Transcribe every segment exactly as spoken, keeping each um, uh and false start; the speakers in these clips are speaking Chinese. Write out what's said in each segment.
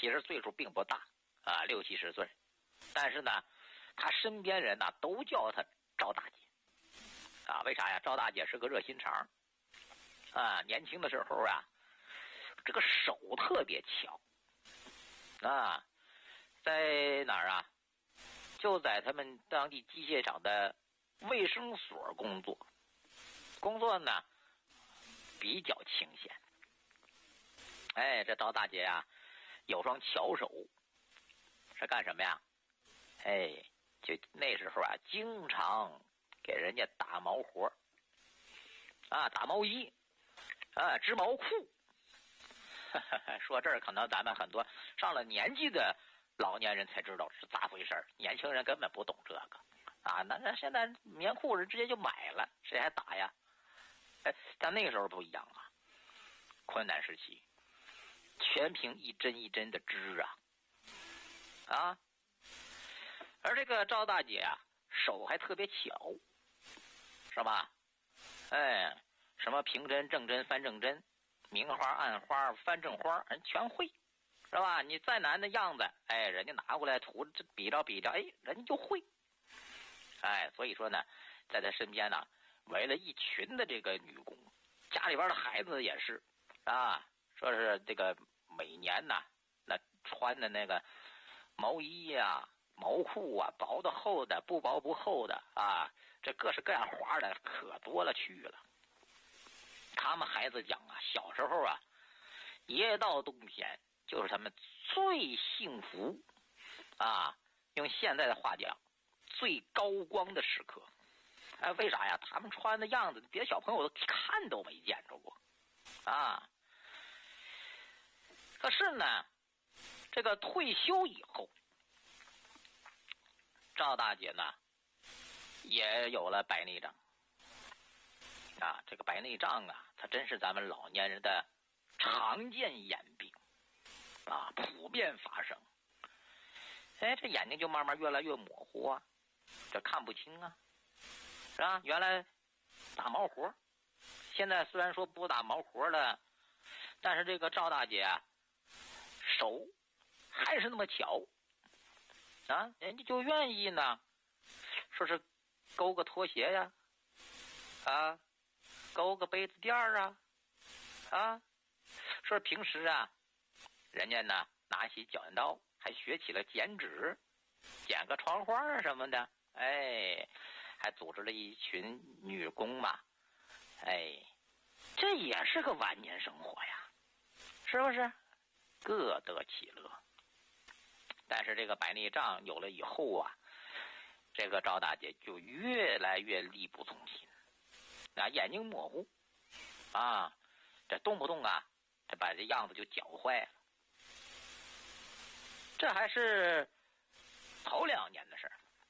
其实岁数并不大啊，六七十岁，但是呢，他身边人呢都叫他赵大姐啊。为啥呀？赵大姐是个热心肠啊，年轻的时候啊，这个手特别巧啊，在哪儿啊？就在他们当地机械厂的卫生所工作，工作呢比较清闲。哎，这赵大姐啊，有双巧手，是干什么呀？哎，就那时候啊，经常给人家打毛活啊，打毛衣啊，织毛裤。说这儿可能咱们很多上了年纪的老年人才知道是咋回事，年轻人根本不懂这个啊。那那现在棉裤人直接就买了，谁还打呀？哎，但那个时候不一样啊，困难时期，全凭一针一针的织啊啊！而这个赵大姐啊，手还特别巧，是吧？哎，什么平针、正针、翻正针，明花、暗花、翻正花，人全会，是吧？你再难的样子，哎，人家拿过来涂比着比着，哎，人家就会。哎，所以说呢，在他身边呢，围了一群的这个女工，家里边的孩子也是啊，说是这个每年呢，那穿的那个毛衣呀、啊、毛裤啊，薄的厚的，不薄不厚的啊，这各式各样花的可多了去了。他们孩子讲啊，小时候啊，一到冬天就是他们最幸福啊，用现在的话讲，最高光的时刻。哎，为啥呀？他们穿的样子，别的小朋友都看都没见着过啊。可是呢，这个退休以后，赵大姐呢也有了白内障啊。这个白内障啊，它真是咱们老年人的常见眼病啊，普遍发生。哎，这眼睛就慢慢越来越模糊啊，这看不清啊，是吧？原来打毛活，现在虽然说不打毛活了，但是这个赵大姐啊，手还是那么巧啊，人家就愿意呢，说是勾个拖鞋呀，啊，勾个杯子垫儿啊，啊，说平时啊，人家呢拿起剪刀，还学起了剪纸，剪个窗花啊什么的，哎，还组织了一群女工嘛，哎，这也是个晚年生活呀，是不是？各得其乐。但是这个白内障有了以后啊，这个赵大姐就越来越力不从心啊，眼睛模糊啊，这动不动啊，这把这样子就搅坏了。这还是头两年的事儿。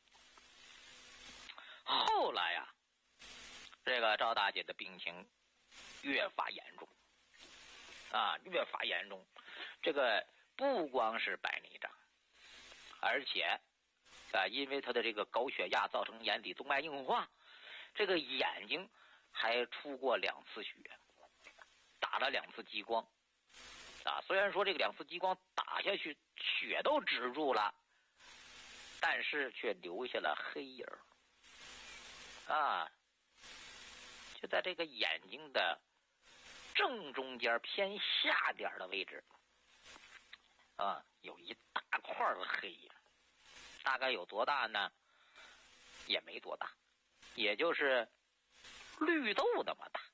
后来呀、啊，这个赵大姐的病情越发严重啊，越发严重。这个不光是白内障，而且啊，因为她的这个高血压造成眼底动脉硬化，这个眼睛还出过两次血，打了两次激光啊。虽然说这个两次激光打下去血都止住了，但是却留下了黑影啊，就在这个眼睛的正中间偏下点的位置啊，有一大块的黑影，大概有多大呢？也没多大，也就是绿豆那么大。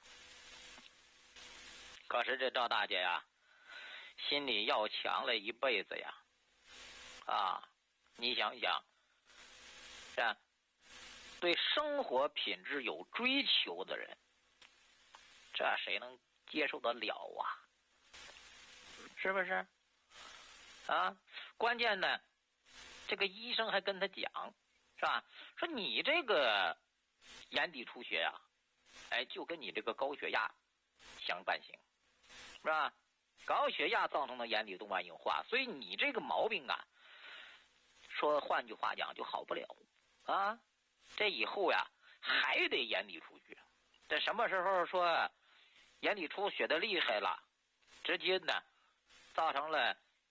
可是这赵大姐呀，心里要强了一辈子呀，啊，你想想，这对生活品质有追求的人，这谁能接受得了啊？是不是？啊，关键呢，这个医生还跟他讲，是吧？说你这个眼底出血啊，哎，就跟你这个高血压相伴行，是吧？高血压造成的眼底动脉硬化，所以你这个毛病啊，说换句话讲就好不了啊。这以后呀，还得眼底出血。这什么时候说眼底出血的厉害了，直接呢造成了